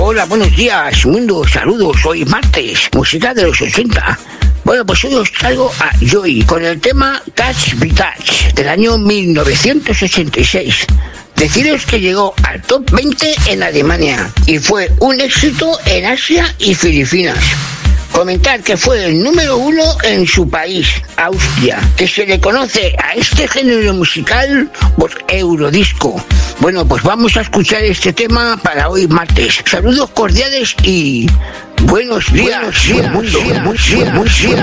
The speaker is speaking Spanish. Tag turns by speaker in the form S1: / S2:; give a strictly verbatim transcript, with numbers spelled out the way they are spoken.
S1: Hola, buenos días, mundo, saludos, hoy martes, música de los ochenta. Bueno, pues hoy os traigo a Joy con el tema Touch Me Touch del año mil novecientos ochenta y seis. Deciros que llegó al top veinte en Alemania y fue un éxito en Asia y Filipinas. Comentar que fue el número uno en su país, Austria, que se le conoce a este género musical por Eurodisco. Bueno, pues vamos a escuchar este tema para hoy martes. Saludos cordiales y buenos días, buenos días, buenos días, buenos días.